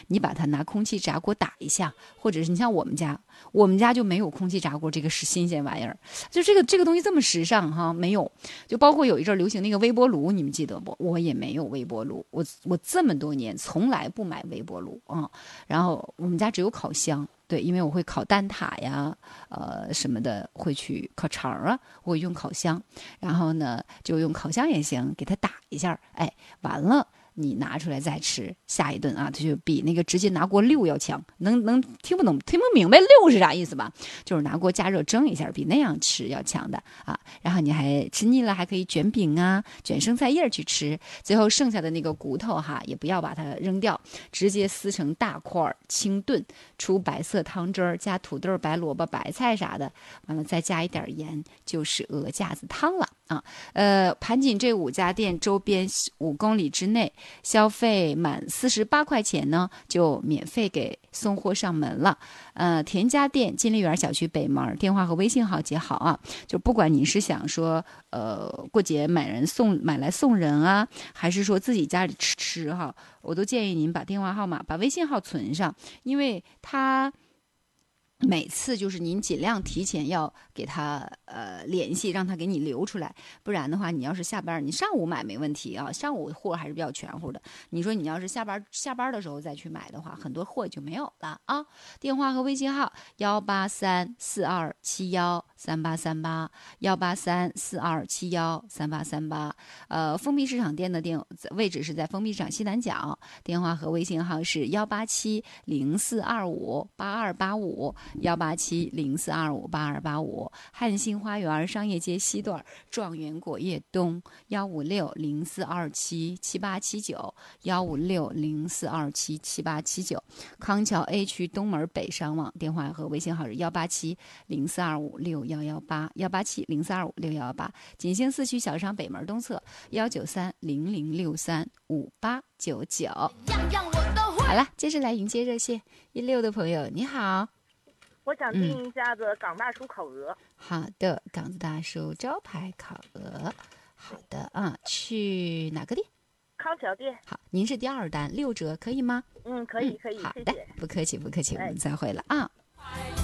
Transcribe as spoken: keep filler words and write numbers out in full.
你把它拿空气炸锅打一下，或者是你像我们家，我们家就没有空气炸锅这个是新鲜玩意儿，就这个这个东西这么时尚哈，没有。就包括有一阵流行那个微波炉，你们记得不？我也没有微波炉，我我这么多年从来不买微波炉啊、嗯。然后我们家只有烤箱，对，因为我会烤蛋挞呀，呃什么的，会去烤肠啊，我会用烤箱。然后呢，就用烤箱也行，给它打一下，哎，完了。你拿出来再吃下一顿啊，它就比那个直接拿锅溜要强。能能听不懂听不明白溜是啥意思吧？就是拿锅加热蒸一下，比那样吃要强的啊。然后你还吃腻了，还可以卷饼啊，卷生菜叶去吃。最后剩下的那个骨头哈，也不要把它扔掉，直接撕成大块清炖，出白色汤汁儿，加土豆、白萝卜、白菜啥的，完了再加一点盐，就是鹅架子汤了啊。呃，盘锦这五家店周边五公里之内。消费满四十八块钱呢，就免费给送货上门了。呃，田家店金利园小区北门，电话和微信号记好啊。就不管你是想说，呃，过节买人送买来送人啊，还是说自己家里吃吃哈，我都建议您把电话号码、把微信号存上，因为他。每次就是您尽量提前要给他呃联系，让他给你留出来，不然的话，你要是下班，你上午买没问题啊，上午货还是比较全乎的。你说你要是下班下班的时候再去买的话，很多货就没有了啊。电话和微信号幺八三四二七幺三八三八幺八三四二七幺三八三八。呃，封闭市场店的店位置是在封闭市场西南角，电话和微信号是幺八七零四二五八二八五。幺八七零四二五八二八五，汉兴花园商业街西段状元果业东幺五六零四二七七八七九幺五六零四二七七八七九，康桥 A 区东门北商网，电话和微信号是幺八七零四二五六幺幺八幺八七零四二五六幺幺八，锦兴四区小商北门东侧幺九三零零六三五八九九。好了，接着来迎接热线一六的朋友，你好。 我想订一下子港大叔烤鹅。 嗯、好的，港子大叔招牌烤鹅。好的啊，去哪个店？ 康桥店。 好，您是第二单，六折可以吗？ 嗯，可以可以、 嗯、好的， 谢谢， 不客气不客气，我们再会了啊。